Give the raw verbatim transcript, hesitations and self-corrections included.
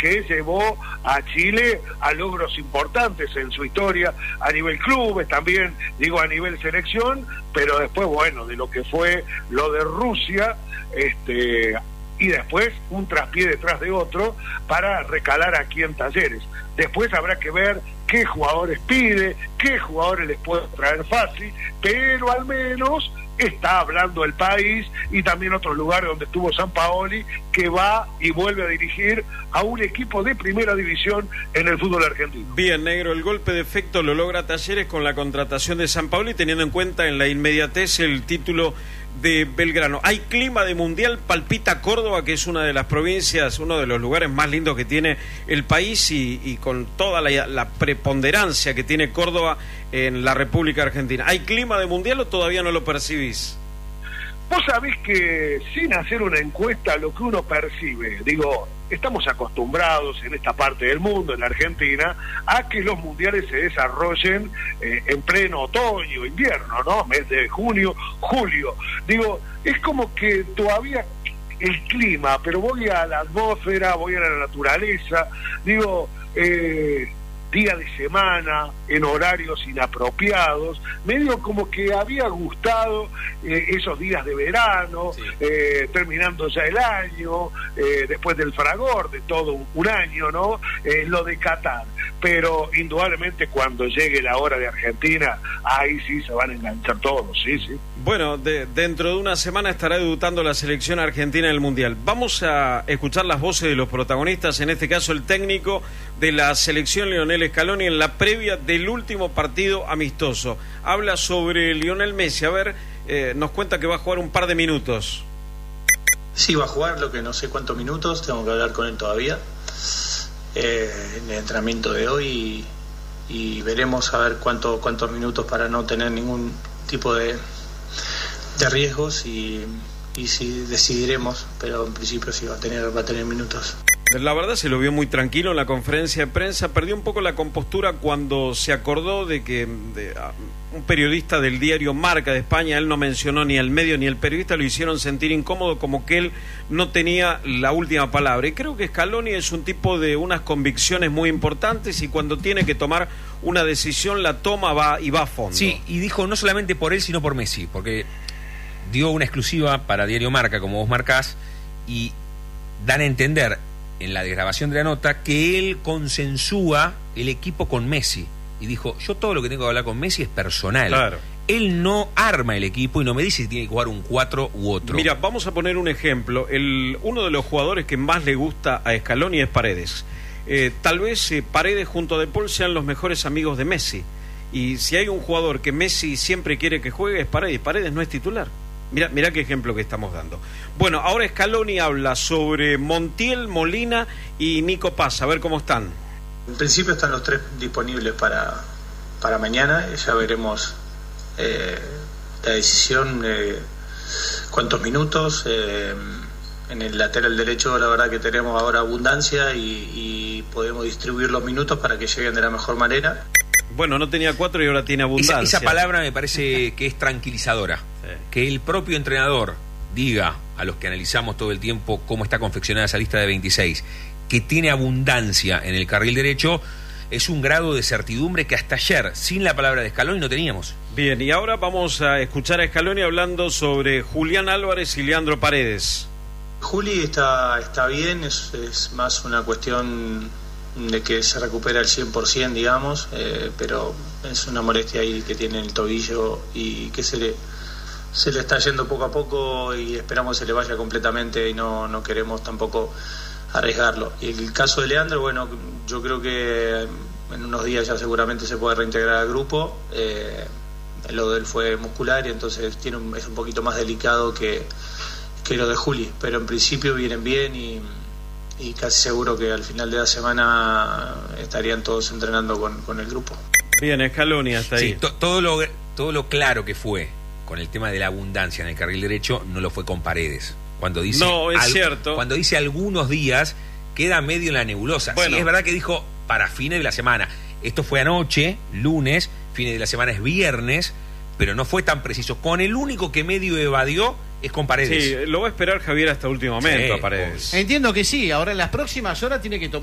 que llevó a Chile a logros importantes en su historia, a nivel clubes también, digo a nivel selección, pero después, bueno, de lo que fue lo de Rusia, este... y después un traspié detrás de otro para recalar aquí en Talleres. Después habrá que ver qué jugadores pide, qué jugadores les puede traer fácil, pero al menos está hablando el país y también otros lugares donde estuvo Sampaoli, que va y vuelve a dirigir a un equipo de primera división en el fútbol argentino. Bien, negro, el golpe de efecto lo logra Talleres con la contratación de Sampaoli, teniendo en cuenta en la inmediatez el título de Belgrano. Hay clima de mundial, palpita Córdoba, que es una de las provincias, uno de los lugares más lindos que tiene el país, y, y con toda la, la preponderancia que tiene Córdoba en la República Argentina. ¿Hay clima de mundial o todavía no lo percibís? Vos sabés que sin hacer una encuesta, lo que uno percibe, digo, estamos acostumbrados en esta parte del mundo, en la Argentina, a que los mundiales se desarrollen eh, en pleno otoño, invierno, ¿no? Mes de junio, julio. Digo, es como que todavía el clima, pero voy a la atmósfera, voy a la naturaleza, digo, eh, día de semana, en horarios inapropiados, medio como que había gustado eh, esos días de verano, sí. eh, terminando ya el año, eh, después del fragor de todo un, un año, ¿no? Eh, lo de Qatar. Pero indudablemente cuando llegue la hora de Argentina, ahí sí se van a enganchar todos, sí, sí. Bueno, de, dentro de una semana estará debutando la selección argentina en el Mundial. Vamos a escuchar las voces de los protagonistas, en este caso el técnico de la selección, Lionel Scaloni, en la previa del último partido amistoso. Habla sobre Lionel Messi, a ver, eh, nos cuenta que va a jugar un par de minutos. Sí, va a jugar, lo que no sé cuántos minutos, tengo que hablar con él todavía, eh, en el entrenamiento de hoy, y, y veremos a ver cuánto, cuántos minutos para no tener ningún tipo de, de riesgos, y, y sí decidiremos, pero en principio sí va a tener, va a tener minutos. La verdad se lo vio muy tranquilo en la conferencia de prensa, perdió un poco la compostura cuando se acordó de que de, uh, un periodista del diario Marca de España, él no mencionó ni el medio ni el periodista, lo hicieron sentir incómodo, como que él no tenía la última palabra. Y creo que Scaloni es un tipo de unas convicciones muy importantes, y cuando tiene que tomar una decisión la toma va y va a fondo. Sí, y dijo no solamente por él sino por Messi, porque dio una exclusiva para Diario Marca, como vos marcás, y dan a entender en la desgrabación de la nota que él consensúa el equipo con Messi, y dijo, yo todo lo que tengo que hablar con Messi es personal. Claro. Él no arma el equipo y no me dice si tiene que jugar un cuatro u otro. Mira, vamos a poner un ejemplo. El, uno de los jugadores que más le gusta a Scaloni es Paredes. Eh, tal vez eh, Paredes junto a De Paul sean los mejores amigos de Messi, y si hay un jugador que Messi siempre quiere que juegue es Paredes. Paredes no es titular. Mira, mira qué ejemplo que estamos dando. Bueno, ahora Scaloni habla sobre Montiel, Molina y Nico Paz. A ver cómo están. En principio están los tres disponibles para, para mañana. Ya veremos eh, la decisión, eh, cuántos minutos. Eh, en el lateral derecho la verdad que tenemos ahora abundancia, y, y podemos distribuir los minutos para que lleguen de la mejor manera. Bueno, no tenía cuatro y ahora tiene abundancia. Esa, esa palabra me parece que es tranquilizadora. Sí. Que el propio entrenador diga a los que analizamos todo el tiempo cómo está confeccionada esa lista de veintiséis, que tiene abundancia en el carril derecho, es un grado de certidumbre que hasta ayer, sin la palabra de Scaloni, no teníamos. Bien, y ahora vamos a escuchar a Scaloni hablando sobre Julián Álvarez y Leandro Paredes. Juli está, está bien, es, es más una cuestión de que se recupera al cien por ciento, digamos, eh, pero es una molestia ahí que tiene en el tobillo y que se le se le está yendo poco a poco, y esperamos que se le vaya completamente, y no, no queremos tampoco arriesgarlo. Y el caso de Leandro, bueno, yo creo que en unos días ya seguramente se puede reintegrar al grupo. Eh, lo de él fue muscular, y entonces tiene un, es un poquito más delicado que, que lo de Juli, pero en principio vienen bien, y y casi seguro que al final de la semana estarían todos entrenando con, con el grupo. Bien, Scaloni hasta ahí. Sí, to, todo, lo, todo lo claro que fue con el tema de la abundancia en el carril derecho no lo fue con Paredes. Cuando dice, no, es al, cierto. Cuando dice algunos días, queda medio en la nebulosa. Bueno. Sí, es verdad que dijo para fines de la semana. Esto fue anoche, lunes, fines de la semana es viernes, pero no fue tan preciso. Con el único que medio evadió es con Paredes. Sí, lo va a esperar Javier hasta último momento, sí, a Paredes. Entiendo que sí, ahora en las próximas horas tiene que tomar